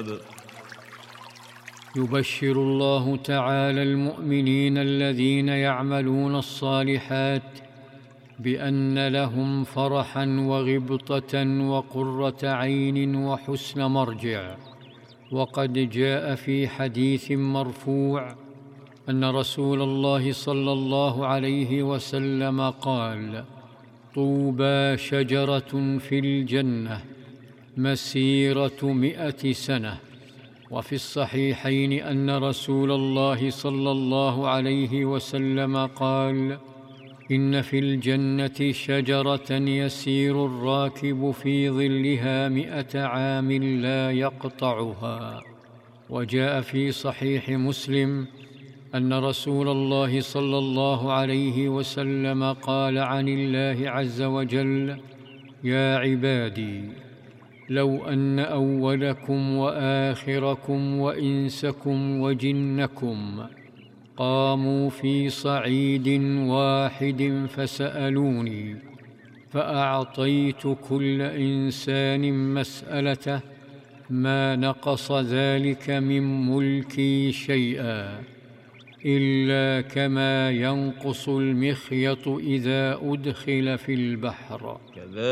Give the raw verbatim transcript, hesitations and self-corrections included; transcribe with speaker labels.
Speaker 1: بعد.
Speaker 2: يبشر الله تعالى المؤمنين الذين يعملون الصالحات بأن لهم فرحا وغبطة وقرة عين وحسن مرجع. وقد جاء في حديث مرفوع أن رسول الله صلى الله عليه وسلم قال: طوبى شجرة في الجنة مسيرة مئة سنة. وفي الصحيحين أن رسول الله صلى الله عليه وسلم قال: إن في الجنة شجرة يسير الراكب في ظلها مئة عام لا يقطعها. وجاء في صحيح مسلم أن رسول الله صلى الله عليه وسلم قال عن الله عز وجل: يا عبادي، لو أن أولكم وآخركم وإنسكم وجنكم قاموا في صعيد واحد فسألوني فأعطيت كل إنسان مسألته ما نقص ذلك من ملكي شيئا إلا كما ينقص المخيط إذا أدخل في البحر.